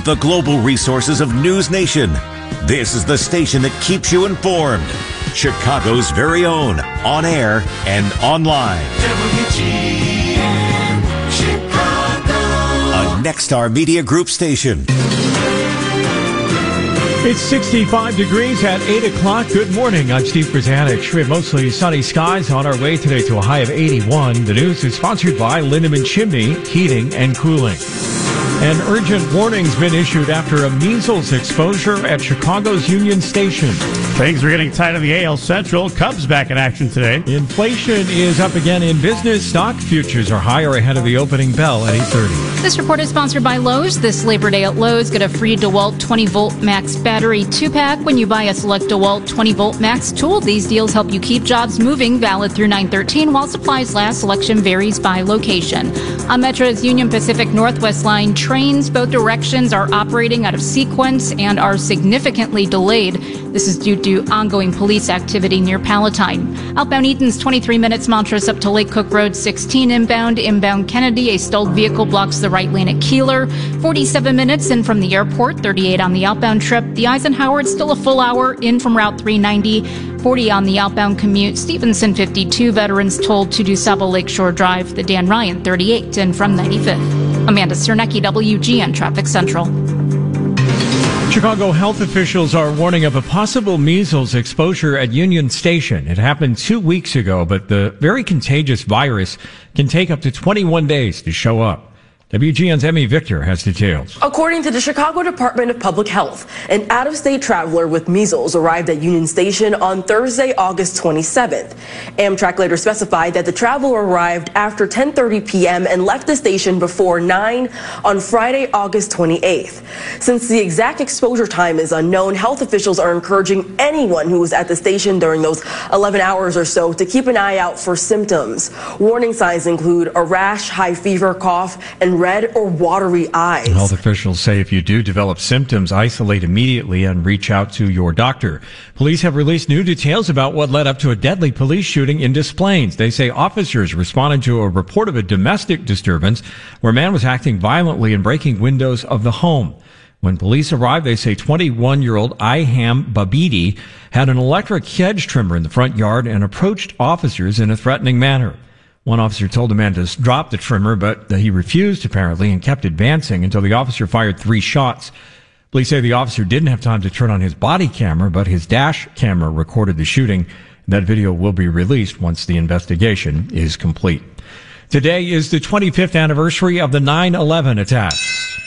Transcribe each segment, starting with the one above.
the global resources of News Nation. This is the station that keeps you informed. Chicago's very own, on air and online. WGN Chicago. A Nexstar Media Group station. It's 65 degrees at 8 o'clock. Good morning. I'm Steve Brzanich. We have mostly sunny skies on our way today to a high of 81. The news is sponsored by Lindemann Chimney Heating and Cooling. An urgent warning's been issued after a measles exposure at Chicago's Union Station. Things are getting tight on the AL Central. Cubs back in action today. Inflation is up again in business. Stock futures are higher ahead of the opening bell at 8:30. This report is sponsored by Lowe's. This Labor Day at Lowe's, get a free DeWalt 20-volt max battery 2-pack when you buy a select DeWalt 20-volt max tool. These deals help you keep jobs moving, valid through 9/13 while supplies last. Selection varies by location. On Metro's Union Pacific Northwest Line, trains both directions are operating out of sequence and are significantly delayed. This is due to ongoing police activity near Palatine. Outbound Eaton's 23 minutes. Montrose up to Lake Cook Road 16 inbound. Inbound Kennedy, a stalled vehicle blocks the right lane at Keeler. 47 minutes in from the airport. 38 on the outbound trip. The Eisenhower, it's still a full hour in from Route 390. 40 on the outbound commute. Stevenson 52. Veterans told to DuSable Lakeshore Drive. The Dan Ryan 38 in from 95th. Amanda Cernecki, WGN Traffic Central. Chicago health officials are warning of a possible measles exposure at Union Station. It happened 2 weeks ago, but the very contagious virus can take up to 21 days to show up. WGN's Emmy Victor has details. According to the Chicago Department of Public Health, an out-of-state traveler with measles arrived at Union Station on Thursday, August 27th. Amtrak later specified that the traveler arrived after 10:30 p.m. and left the station before 9 on Friday, August 28th. Since the exact exposure time is unknown, health officials are encouraging anyone who was at the station during those 11 hours or so to keep an eye out for symptoms. Warning signs include a rash, high fever, cough, and red or watery eyes. Health officials say if you do develop symptoms, isolate immediately and reach out to your doctor. Police have released new details about what led up to a deadly police shooting in Des Plaines. They say officers responded to a report of a domestic disturbance where a man was acting violently and breaking windows of the home. When police arrived, they say 21-year-old Iham Babidi had an electric hedge trimmer in the front yard and approached officers in a threatening manner. One officer told the man to drop the trimmer, but he refused apparently and kept advancing until the officer fired 3 shots. Police say the officer didn't have time to turn on his body camera, but his dash camera recorded the shooting. That video will be released once the investigation is complete. Today is the 25th anniversary of the 9/11 attacks.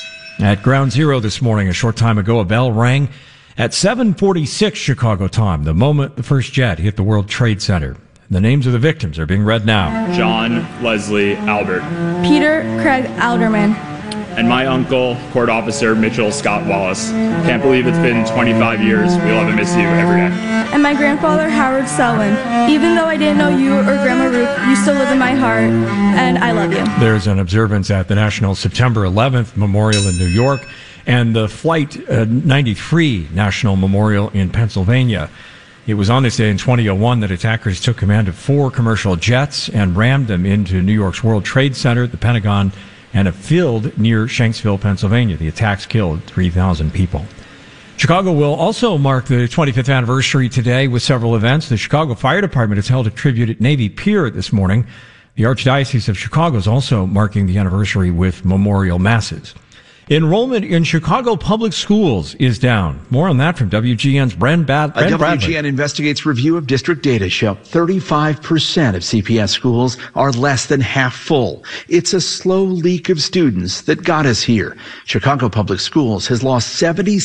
At Ground Zero this morning, a short time ago, a bell rang at 7:46 Chicago time, the moment the first jet hit the World Trade Center. The names of the victims are being read now. John Leslie Albert. Peter Craig Alderman. And my uncle, Court Officer Mitchell Scott Wallace. Can't believe it's been 25 years. We love and miss you every day. And my grandfather, Howard Selwyn. Even though I didn't know you or Grandma Ruth, you still live in my heart, and I love you. There's an observance at the National September 11th Memorial in New York and the Flight 93 National Memorial in Pennsylvania. It was on this day in 2001 that attackers took command of 4 commercial jets and rammed them into New York's World Trade Center, the Pentagon, and a field near Shanksville, Pennsylvania. The attacks killed 3,000 people. Chicago will also mark the 25th anniversary today with several events. The Chicago Fire Department has held a tribute at Navy Pier this morning. The Archdiocese of Chicago is also marking the anniversary with memorial masses. Enrollment in Chicago public schools is down. More on that from WGN's Brent Bradley. A WGN Investigates review of district data show 35% of CPS schools are less than half full. It's a slow leak of students that got us here. Chicago Public Schools has lost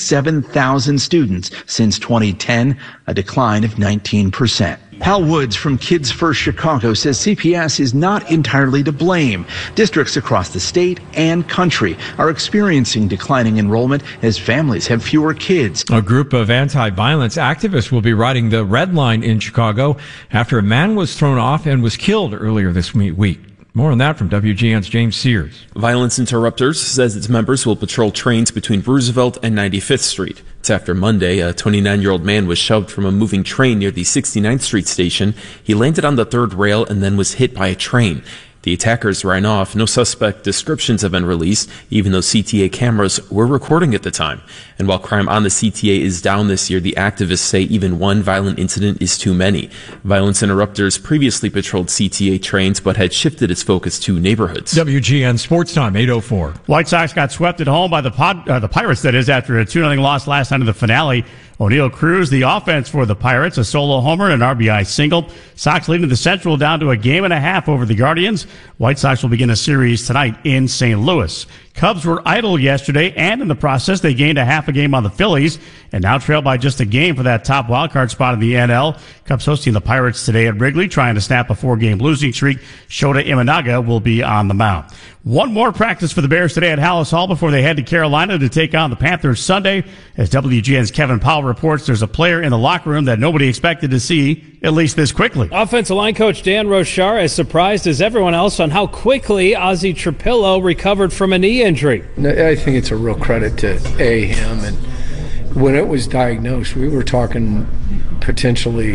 77,000 students since 2010, a decline of 19%. Hal Woods from Kids First Chicago says CPS is not entirely to blame. Districts across the state and country are experiencing declining enrollment as families have fewer kids. A group of anti-violence activists will be riding the Red Line in Chicago after a man was thrown off and was killed earlier this week. More on that from WGN's James Sears. Violence Interrupters says its members will patrol trains between Roosevelt and 95th Street. It's after Monday, a 29-year-old man was shoved from a moving train near the 69th Street station. He landed on the third rail and then was hit by a train. The attackers ran off. No suspect descriptions have been released, even though CTA cameras were recording at the time. And while crime on the CTA is down this year, the activists say even one violent incident is too many. Violence Interrupters previously patrolled CTA trains, but had shifted its focus to neighborhoods. WGN Sports Time, 8:04. White Sox got swept at home by the Pirates, that is, after a 2-0 loss last night in the finale. O'Neal Cruz, the offense for the Pirates, a solo homer and an RBI single. Sox leading the Central down to a game and a half over the Guardians. White Sox will begin a series tonight in St. Louis. Cubs were idle yesterday, and in the process, they gained a half a game on the Phillies and now trail by just a game for that top wildcard spot in the NL. Cubs hosting the Pirates today at Wrigley, trying to snap a 4-game losing streak. Shota Imanaga will be on the mound. One more practice for the Bears today at Hallis Hall before they head to Carolina to take on the Panthers Sunday. As WGN's Kevin Powell reports, there's a player in the locker room that nobody expected to see, at least this quickly. Offensive line coach Dan Rochar is surprised as everyone else on how quickly Ozzie Trapillo recovered from a knee injury. I think it's a real credit to him. And when it was diagnosed, we were talking potentially,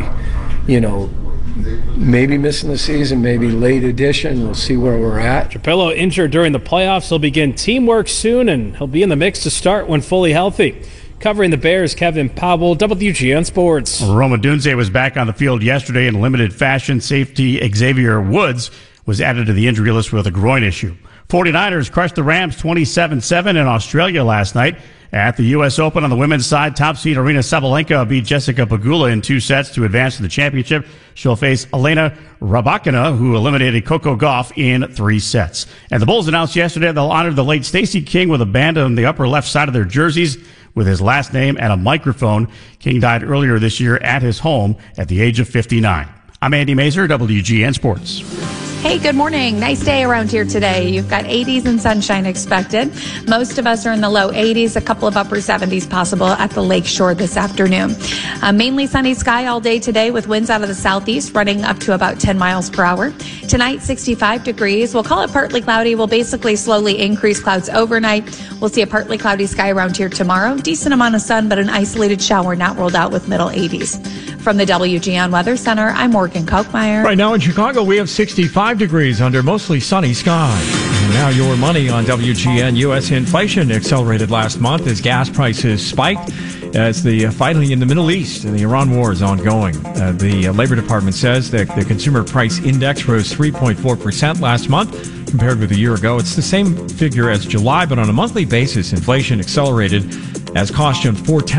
maybe missing the season, maybe late addition. We'll see where we're at. Trapillo injured during the playoffs. He'll begin teamwork soon, and he'll be in the mix to start when fully healthy. Covering the Bears, Kevin Powell, WGN Sports. Roma Dunze was back on the field yesterday in limited fashion. Safety Xavier Woods was added to the injury list with a groin issue. 49ers crushed the Rams 27-7 in Australia last night. At the U.S. Open on the women's side, top seed Arina Sabalenka beat Jessica Pegula in 2 sets to advance to the championship. She'll face Elena Rybakina, who eliminated Coco Gauff in 3 sets. And the Bulls announced yesterday they'll honor the late Stacey King with a band on the upper left side of their jerseys with his last name and a microphone. King died earlier this year at his home at the age of 59. I'm Andy Mazer, WGN Sports. Hey, good morning. Nice day around here today. You've got 80s and sunshine expected. Most of us are in the low 80s, a couple of upper 70s possible at the lakeshore this afternoon. Mainly sunny sky all day today with winds out of the southeast running up to about 10 miles per hour. Tonight, 65 degrees. We'll call it partly cloudy. We'll basically slowly increase clouds overnight. We'll see a partly cloudy sky around here tomorrow. Decent amount of sun, but an isolated shower not ruled out with middle 80s. From the WGN Weather Center, I'm Morgan Kochmeyer. Right now in Chicago, we have 65 degrees under mostly sunny skies. And now your money on WGN. U.S. inflation accelerated last month as gas prices spiked as the fighting in the Middle East and the Iran war is ongoing. The Labor Department says that the consumer price index rose 3.4% last month compared with a year ago. It's the same figure as July, but on a monthly basis, inflation accelerated as costs jumped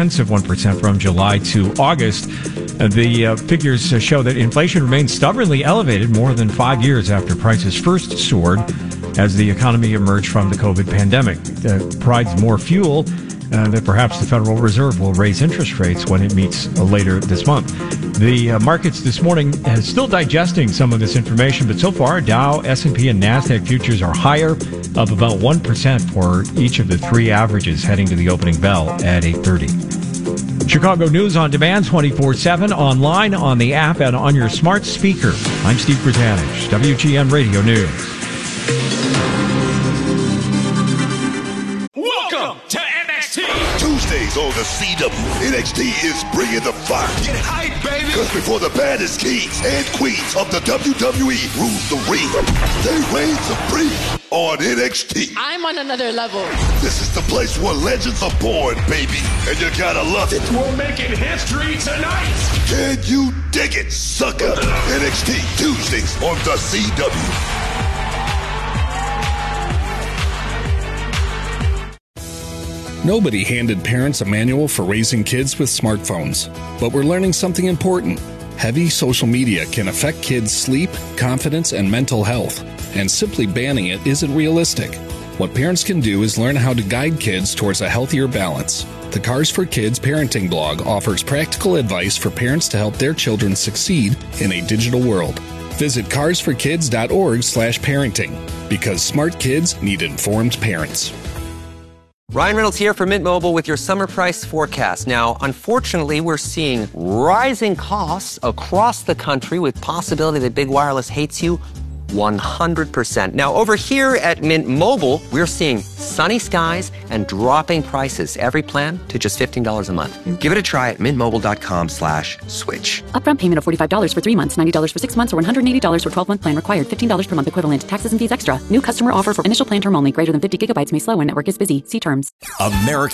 0.4% from July to August. The figures show that inflation remains stubbornly elevated more than 5 years after prices first soared as the economy emerged from the COVID pandemic. Provides more fuel that perhaps the Federal Reserve will raise interest rates when it meets later this month. The markets this morning are still digesting some of this information, but so far Dow, S&P, and NASDAQ futures are higher, of about 1% for each of the 3 averages heading to the opening bell at 8:30. Chicago News on demand 24/7, online, on the app, and on your smart speaker. I'm Steve Britanich, WGN Radio News. Welcome to NXT. Tuesdays on the CW, NXT is bringing the fire. Get hype, baby. Because before the baddest kings and queens of the WWE rules the ring, they reign supreme on NXT. I'm on another level. This is the place where legends are born, baby. And you gotta love it. We're making history tonight. Can you dig it, sucker? NXT Tuesdays on the CW. Nobody handed parents a manual for raising kids with smartphones, but we're learning something important. Heavy social media can affect kids' sleep, confidence, and mental health, and simply banning it isn't realistic. What parents can do is learn how to guide kids towards a healthier balance. The Cars for Kids parenting blog offers practical advice for parents to help their children succeed in a digital world. Visit carsforkids.org/parenting, because smart kids need informed parents. Ryan Reynolds here for Mint Mobile with your summer price forecast. Now, unfortunately, we're seeing rising costs across the country with possibility that big wireless hates you 100%. Now, over here at Mint Mobile, we're seeing sunny skies and dropping prices. Every plan to just $15 a month. Give it a try at mintmobile.com/switch. Upfront payment of $45 for 3 months, $90 for 6 months, or $180 for 12-month plan required. $15 per month equivalent. Taxes and fees extra. New customer offer for initial plan term only. Greater than 50 gigabytes may slow when network is busy. See terms. American